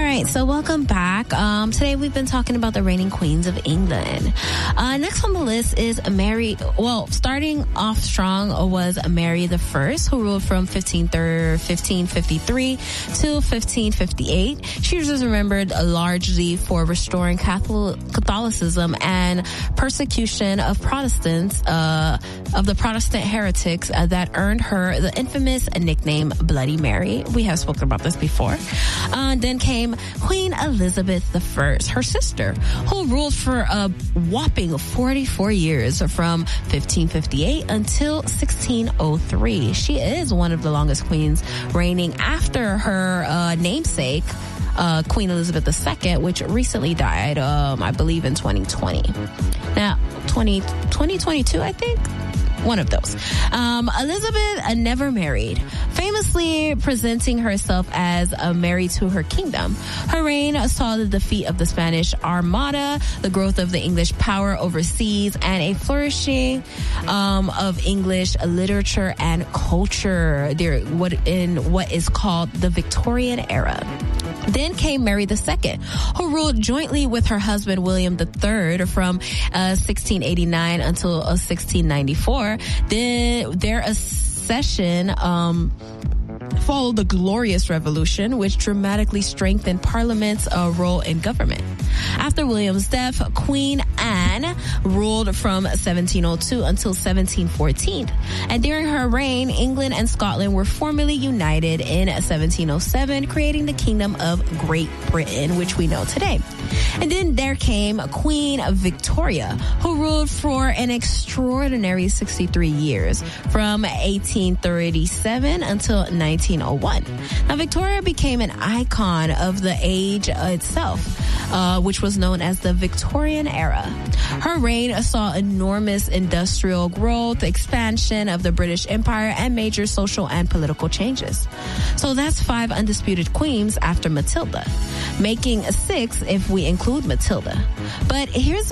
right, so welcome back. Today we've been talking about the reigning queens of England. Next on the list is starting off strong was Mary the First, who ruled from 1553 to 1558. She was remembered largely for restoring Catholicism and persecution of Protestants, of the Protestant heretics that earned her the infamous nickname Bloody Mary. We have spoken about this before. Then came Queen Elizabeth I, her sister, who ruled for a whopping 44 years from 1558 until 1603. She is one of the longest queens reigning after her namesake, Queen Elizabeth II, which recently died, I believe in 2020. Now, 2022, I think. One of those. Elizabeth never married, famously presenting herself as married to her kingdom. Her reign saw the defeat of the Spanish Armada, the growth of the English power overseas, and a flourishing of English literature and culture what is called the Victorian era. Then came Mary II, who ruled jointly with her husband William III from 1689 until 1694. Their accession followed the Glorious Revolution, which dramatically strengthened Parliament's role in government. After William's death, Queen Anne ruled from 1702 until 1714. And during her reign, England and Scotland were formally united in 1707, creating the Kingdom of Great Britain, which we know today. And then there came Queen Victoria, who ruled for an extraordinary 63 years, from 1837 until 1901. Now, Victoria became an icon of the age itself, which was known as the Victorian era. Her reign saw enormous industrial growth, expansion of the British Empire, and major social and political changes. So that's 5 undisputed queens after Matilda, making 6 if we include Matilda. But here's